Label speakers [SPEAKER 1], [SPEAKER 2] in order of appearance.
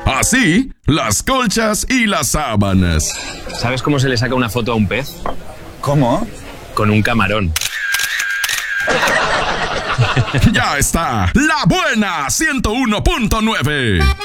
[SPEAKER 1] Así, las colchas y las sábanas.
[SPEAKER 2] ¿Sabes cómo se le saca una foto a un pez?
[SPEAKER 3] ¿Cómo?
[SPEAKER 2] Con un camarón.
[SPEAKER 1] Ya está, La Buena 101.9.